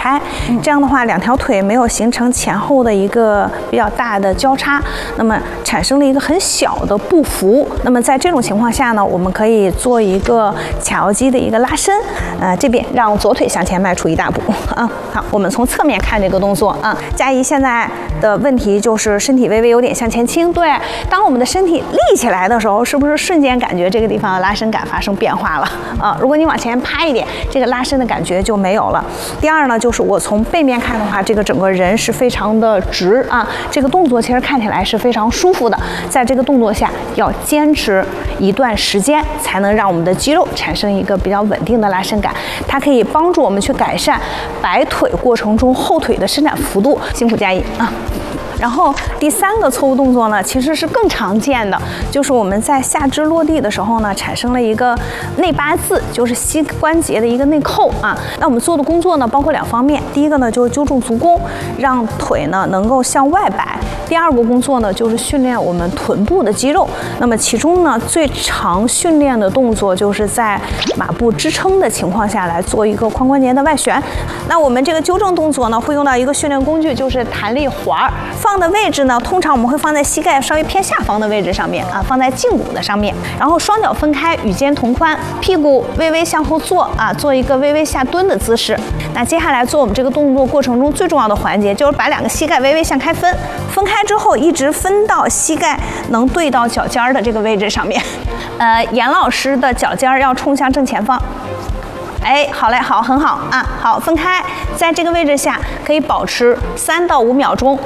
开，这样的话两条腿没有形成前后的一个比较大的交叉，那么产生了一个很小的步幅。那么在这种情况下呢，我们可以做一个髂腰肌的一个拉伸。这边让左腿向前迈出一大步啊。好，我们从侧面看这个动作啊。佳怡现在的问题就是身体微微有点向前倾。对，当我们的身体立起来的时候，是不是瞬间感觉这个地方的拉伸感发生变化了啊？如果你往前趴一点，这个拉伸的感觉就没有了。第二呢，就是我从背面看的话，这个整个人是非常的直啊。这个动作其实看起来是非常舒服的，在这个动作下要坚持一段时间，才能让我们的肌肉产生一个比较稳定的拉伸感。它可以帮助我们去改善摆腿过程中后腿的伸展幅度。辛苦佳怡啊！然后第三个错误动作呢，其实是更常见的，就是我们在下肢落地的时候呢，产生了一个内八字，就是膝关节的一个内扣啊。那我们做的工作呢，包括两方面，第一个呢就是纠正足弓，让腿呢能够向外摆；第二个工作呢就是训练我们臀部的肌肉。那么其中呢，最常训练的动作就是在马步支撑的情况下来做一个髋关节的外旋。那我们这个纠正动作呢，会用到一个训练工具，就是弹力环。放的位置呢，通常我们会放在膝盖稍微偏下方的位置上面啊，放在胫骨的上面，然后双脚分开，与肩同宽，屁股微微向后坐啊，做一个微微下蹲的姿势。那接下来做我们这个动作过程中最重要的环节，就是把两个膝盖微微向开分，分开之后一直分到膝盖能对到脚尖的这个位置上面。严老师的脚尖要冲向正前方。哎，好嘞，好，很好啊，好，分开，在这个位置下可以保持3到5秒钟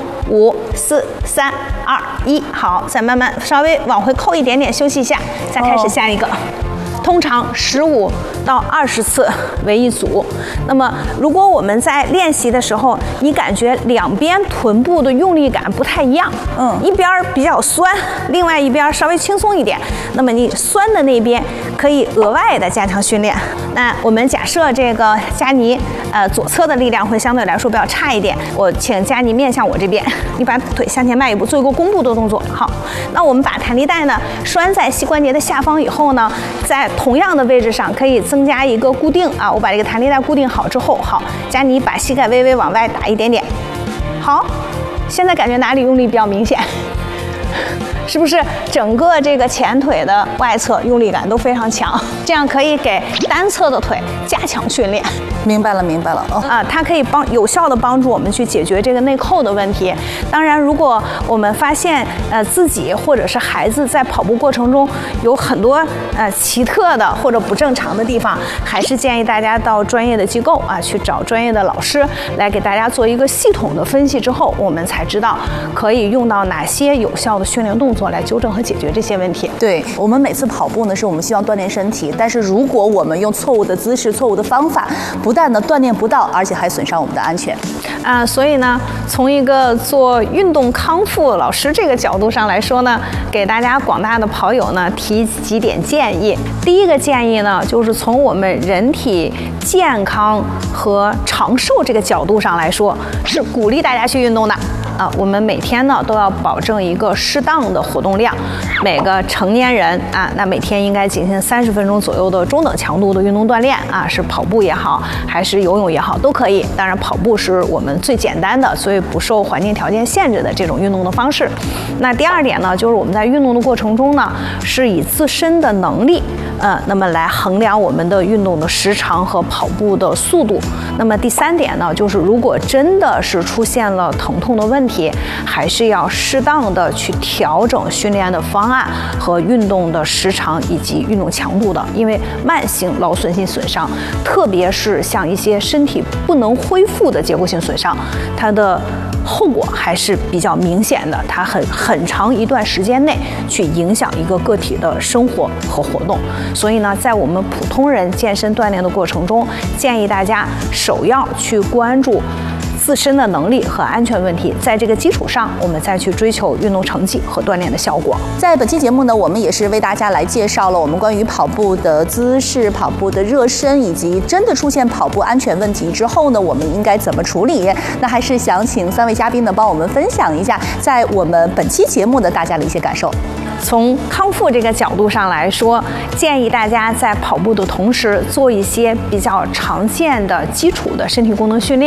，5、4、3、2、1，好，再慢慢稍微往回扣一点点，休息一下，再开始下一个。通常15到20次为一组。那么，如果我们在练习的时候，你感觉两边臀部的用力感不太一样，一边比较酸，另外一边稍微轻松一点，那么你酸的那边可以额外的加强训练。那我们假设这个佳妮，左侧的力量会相对来说比较差一点，我请佳妮面向我这边，你把腿向前迈一步，做一个弓步的动作。好，那我们把弹力带呢拴在膝关节的下方以后呢，在同样的位置上可以增加一个固定啊，我把这个弹力带固定好之后，好，佳妮把膝盖微微往外打一点点。好，现在感觉哪里用力比较明显？是不是整个这个前腿的外侧用力感都非常强？这样可以给单侧的腿加强训练。 明白了，明白了。 它可以有效的帮助我们去解决这个内扣的问题。当然，如果我们发现自己或者是孩子在跑步过程中有很多奇特的或者不正常的地方，还是建议大家到专业的机构啊去找专业的老师来给大家做一个系统的分析之后，我们才知道可以用到哪些有效的训练动作来纠正和解决这些问题。 对，我们每次跑步呢，是我们希望锻炼身体，但是如果我们用错误的姿势、错误的方法，不但呢锻炼不到，而且还损伤我们的安全。 所以呢，从一个做运动康复老师这个角度上来说呢，给大家广大的跑友呢提几点建议。第一个建议呢，就是从我们人体健康和长寿这个角度上来说，是鼓励大家去运动的。我们每天呢都要保证一个适当的活动量，每个成年人那每天应该进行30分钟左右的中等强度的运动锻炼是跑步也好，还是游泳也好，都可以。当然，跑步是我们最简单的，所以不受环境条件限制的这种运动的方式。那第二点呢，就是我们在运动的过程中呢，是以自身的能力，那么来衡量我们的运动的时长和跑步的速度。那么第三点呢，就是如果真的是出现了疼痛的问题，还是要适当的去调整训练的方案和运动的时长以及运动强度的。因为慢性劳损性损伤，特别是像一些身体不能恢复的结构性损伤，它的后果还是比较明显的，它很长一段时间内去影响一个个体的生活和活动。所以呢，在我们普通人健身锻炼的过程中，建议大家首要去关注自身的能力和安全问题，在这个基础上，我们再去追求运动成绩和锻炼的效果。 在本期节目呢，我们也是为大家来介绍了我们关于跑步的姿势、跑步的热身，以及真的出现跑步安全问题之后呢，我们应该怎么处理。那还是想请3位嘉宾呢帮我们分享一下，在我们本期节目的大家的一些感受。 从康复这个角度上来说，建议大家在跑步的同时做一些比较常见的基础的身体功能训练。